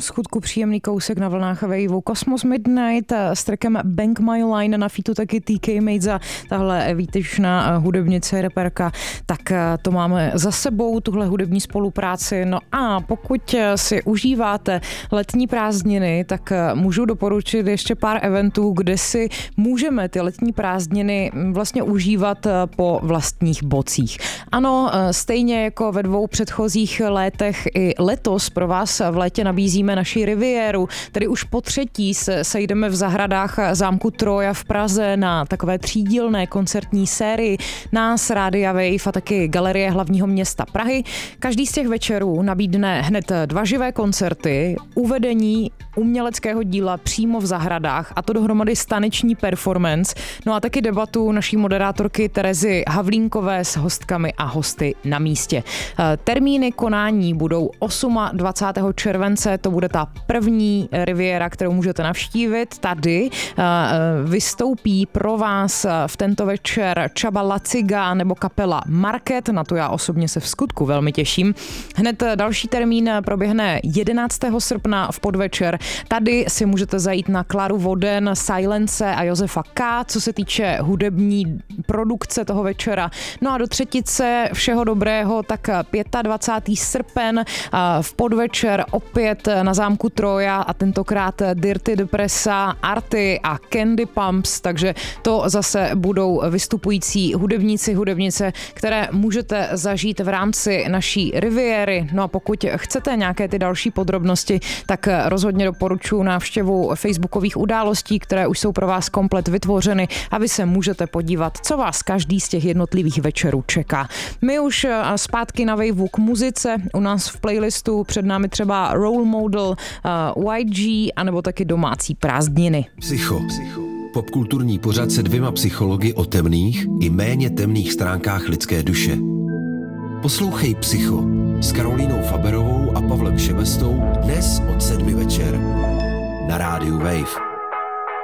našem schůdku příjemný kousek na vlnách Waveu. Cosmos Midnight s trackem Bang My Line, na featu taky TK Made, tahle výtečná hudebnice, reperka, tak to máme za sebou, tuhle hudební spolupráci. No a pokud si užíváte letní prázdniny, tak můžu doporučit ještě pár eventů, kde si můžeme ty letní prázdniny vlastně užívat po vlastních bocích. Ano, stejně jako ve 2 předchozích létech i letos pro vás v létě nabízíme naši riviéru, tedy už po 3. se sejdeme v zahradách zámku Troja v Praze na takové 3dílné koncertní sérii nás, Rádia Wave a taky Galerie hlavního města Prahy. Každý z těch večerů nabídne hned 2 živé koncerty, uvedení uměleckého díla přímo v zahradách a to dohromady s taneční performance, no a taky debatu naší moderátorky Terezy Havlínkové s hostkami a hosty na místě. Termíny konání budou 28. července, to bude ta první riviera, kterou můžete navštívit. Tady vystoupí pro vás v tento večer Csaba Laciga nebo kapela Market, na to já osobně se v skutku velmi těším. Hned další termín proběhne 11. srpna v podvečer. Tady si můžete zajít na Klaru Voden, Silence a Josefa K., co se týče hudební produkce toho večera. No a do třetice všeho dobrého, tak 25. srpen v podvečer opět na zámku Troja a tentokrát Dirty Depressa, Arty a Candy Pumps, takže to zase budou vystupující hudebnice, které můžete zažít v rámci naší riviéry. No a pokud chcete nějaké ty další podrobnosti, tak rozhodně doporučuji návštěvu facebookových událostí, které už jsou pro vás komplet vytvořeny a vy se můžete podívat, co vás každý z těch jednotlivých večerů čeká. My už zpátky na Waveu k muzice, u nás v playlistu před námi třeba Role Model, YG anebo taky domácí prázdniny. Psycho. Popkulturní pořad se 2 psychologi o temných i méně temných stránkách lidské duše. Poslouchej Psycho s Karolínou Faberovou a Pavlem Šebestou dnes od 7 večer na rádiu Wave.